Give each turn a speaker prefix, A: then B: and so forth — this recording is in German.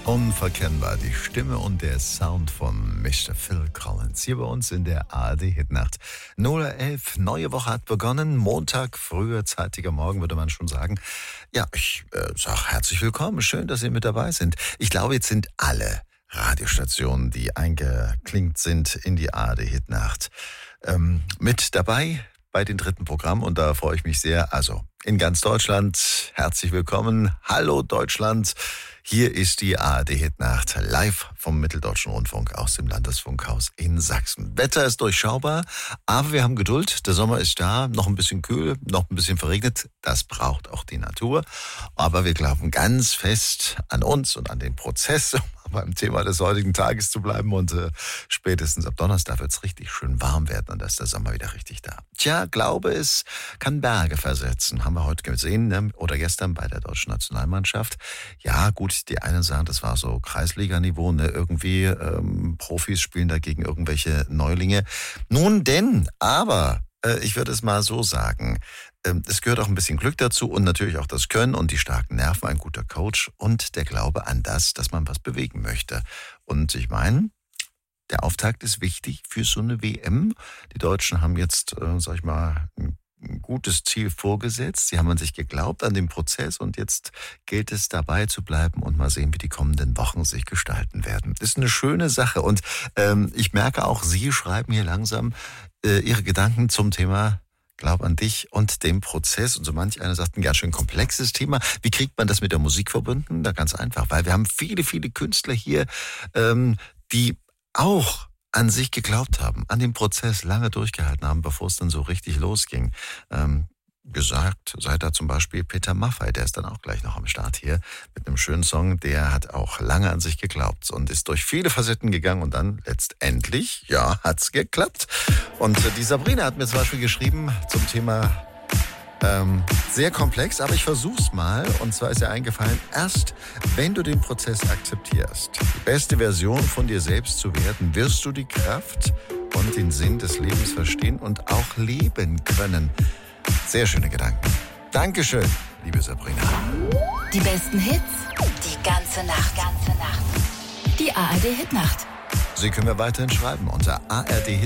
A: Unverkennbar die Stimme und der Sound von Mr. Phil Collins hier bei uns in der ARD-Hitnacht. 0:11 Uhr, neue Woche hat begonnen, Montag, früher, zeitiger Morgen, würde man schon sagen. Ja, ich sage herzlich willkommen, schön, dass Sie mit dabei sind. Ich glaube, jetzt sind alle Radiostationen, die eingeklinkt sind in die ARD-Hitnacht, mit dabei bei den dritten Programmen und da freue ich mich sehr. Also in ganz Deutschland, herzlich willkommen. Hallo Deutschland. Hier ist die ARD-Hitnacht live vom Mitteldeutschen Rundfunk aus dem Landesfunkhaus in Sachsen. Wetter ist durchschaubar, aber wir haben Geduld. Der Sommer ist da, noch ein bisschen kühl, noch ein bisschen verregnet. Das braucht auch die Natur. Aber wir glauben ganz fest an uns und an den Prozess, um beim Thema des heutigen Tages zu bleiben. Und spätestens ab Donnerstag wird es richtig schön warm werden und da ist der Sommer wieder richtig da. Tja, Glaube es kann Berge versetzen. Haben wir heute gesehen, ne? Oder gestern bei der deutschen Nationalmannschaft. Ja, gut, die einen sagen, das war so Kreisliga-Niveau, ne? Irgendwie Profis spielen dagegen irgendwelche Neulinge. Nun denn, aber ich würde es mal so sagen, es gehört auch ein bisschen Glück dazu und natürlich auch das Können und die starken Nerven, ein guter Coach und der Glaube an das, dass man was bewegen möchte. Und ich meine, der Auftakt ist wichtig für so eine WM. Die Deutschen haben jetzt, sag ich mal, ein gutes Ziel vorgesetzt. Sie haben an sich geglaubt, an den Prozess und jetzt gilt es dabei zu bleiben und mal sehen, wie die kommenden Wochen sich gestalten werden. Das ist eine schöne Sache und ich merke auch, Sie schreiben hier langsam Ihre Gedanken zum Thema Glaub an dich und dem Prozess. Und so manch einer sagt, ein ganz schön komplexes Thema. Wie kriegt man das mit der Musik verbunden? Da ganz einfach, weil wir haben viele, viele Künstler hier, die auch an sich geglaubt haben, an den Prozess lange durchgehalten haben, bevor es dann so richtig losging. Gesagt sei da zum Beispiel Peter Maffay, der ist dann auch gleich noch am Start hier mit einem schönen Song, der hat auch lange an sich geglaubt und ist durch viele Facetten gegangen und dann letztendlich, ja, hat's geklappt. Und die Sabrina hat mir zum Beispiel geschrieben zum Thema sehr komplex, aber ich versuch's mal. Und zwar ist ihr eingefallen, erst wenn du den Prozess akzeptierst, die beste Version von dir selbst zu werden, wirst du die Kraft und den Sinn des Lebens verstehen und auch leben können. Sehr schöne Gedanken. Dankeschön, liebe Sabrina.
B: Die besten Hits, die ganze Nacht. Die ARD-Hitnacht.
A: Sie können mir weiterhin schreiben unter ARD